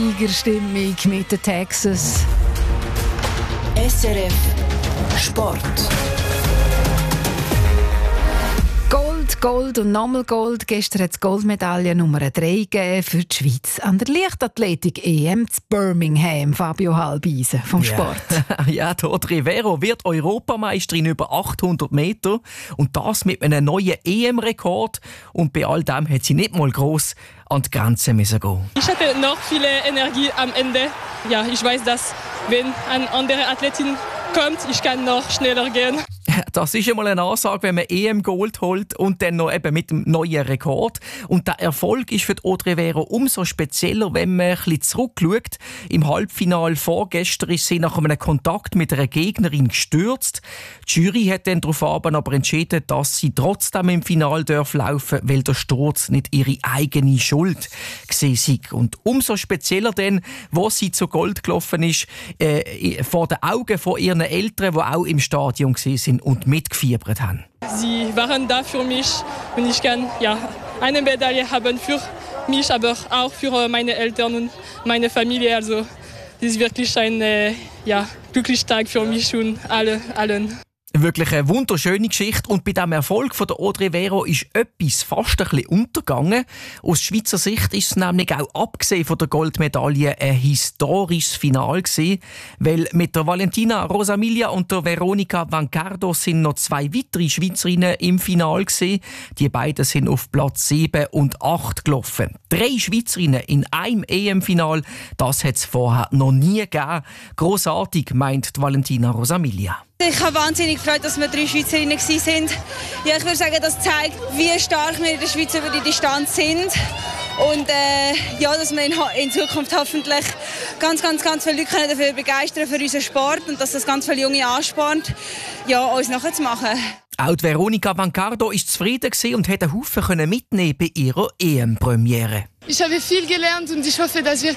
Siegerstimmung mit den Texas. SRF Sport. Gold und nochmal Gold. Gestern hat es Goldmedaille Nummer 3 gegeben für die Schweiz an der Leichtathletik-EM zu Birmingham. Fabio Halbeisen vom Sport. Ja, die Audrey Vero wird Europameisterin über 800 Meter und das mit einem neuen EM-Rekord. Und bei all dem hat sie nicht mal gross an die Grenze müssen gehen. Ich hatte noch viel Energie am Ende. Ja, ich weiß, dass wenn eine andere Athletin kommt, ich kann noch schneller gehen. Das ist einmal eine Ansage, wenn man EM-Gold holt und dann noch eben mit dem neuen Rekord. Und der Erfolg ist für die Audrey Vero umso spezieller, wenn man ein bisschen zurückschaut. Im Halbfinale vorgestern ist sie nach einem Kontakt mit einer Gegnerin gestürzt. Die Jury hat dann daraufhin aber entschieden, dass sie trotzdem im Finale laufen darf, weil der Sturz nicht ihre eigene Schuld war. Und umso spezieller dann, wo sie zu Gold gelaufen ist, vor den Augen von ihren Eltern, die auch im Stadion waren und mitgefiebert haben. Sie waren da für mich und ich kann eine Medaille haben für mich, aber auch für meine Eltern und meine Familie. Also das ist wirklich ein glücklicher Tag für mich und allen. Wirklich eine wunderschöne Geschichte. Und bei diesem Erfolg von der Audrey Vero ist etwas fast ein bisschen untergegangen. Aus Schweizer Sicht ist es nämlich auch abgesehen von der Goldmedaille ein historisches Finale gewesen, weil mit der Valentina Rosamilia und der Veronica Vancardo sind noch 2 weitere Schweizerinnen im Finale gewesen. Die beiden sind auf Platz 7 und 8 gelaufen. 3 Schweizerinnen in einem EM-Final, das hat es vorher noch nie gegeben. Grossartig, meint die Valentina Rosamilia. Ich habe wahnsinnig gefreut, dass wir 3 Schweizerinnen waren. Ja, ich würde sagen, das zeigt, wie stark wir in der Schweiz über die Distanz sind. Und dass wir in Zukunft hoffentlich ganz viele Leute dafür begeistern für unseren Sport und dass das ganz viele Junge anspornt, uns nachzumachen. Auch die Veronica Vancardo war zufrieden und konnte einen Haufen mitnehmen bei ihrer EM-Premiere. Ich habe viel gelernt und ich hoffe, dass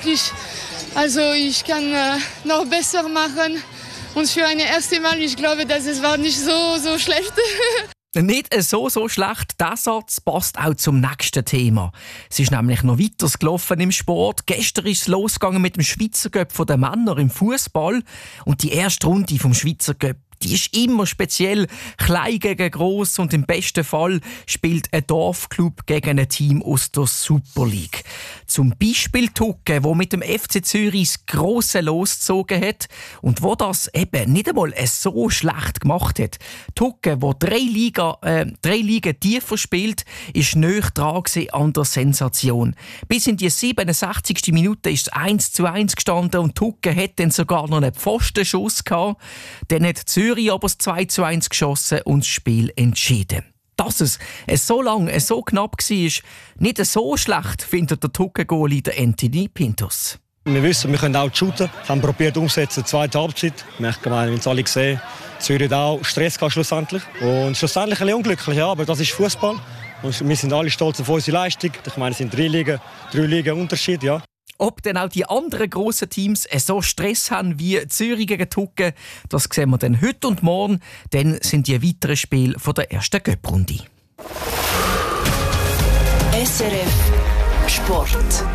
ich kann noch besser machen. Und für ein erstes Mal, ich glaube, dass es war nicht so schlecht. Nicht so schlecht. Der Satz passt auch zum nächsten Thema. Es ist nämlich noch weiter gelaufen im Sport. Gestern ist es losgegangen mit dem Schweizer Cup der Männer im Fußball. Und die erste Runde vom Schweizer Cup, die ist immer speziell. Klein gegen gross und im besten Fall spielt ein Dorfclub gegen ein Team aus der Super League. Zum Beispiel Tucke, wo mit dem FC Zürich das grosse losgezogen hat und wo das eben nicht einmal so schlecht gemacht hat. Tucke, wo 3 Ligen tiefer spielt, ist näher dran an der Sensation. Bis in die 67. Minute ist es 1:1 gestanden und Tucke hat dann sogar noch einen Pfostenschuss gehabt. Dann hat Zürich aber das 2:1 geschossen und das Spiel entschieden. Dass es so lang, so knapp war, nicht so schlecht, findet der Tucke-Goalie Anthony Pintos. Wir wissen, wir können auch shooten. Wir haben probiert umzusetzen, zweite Halbzeit. Wir haben es alle gesehen. Zürich hat auch Stress gehabt, schlussendlich. Und schlussendlich ein bisschen unglücklich, ja, aber das ist Fußball. Und wir sind alle stolz auf unsere Leistung. Ich meine, es sind 3 Ligen Unterschied, ja. Ob denn auch die anderen grossen Teams so Stress haben wie Zürich gegen Tucke, das sehen wir dann heute und morgen. Dann sind die weiteren Spiele von der ersten Cup-Runde. SRF Sport.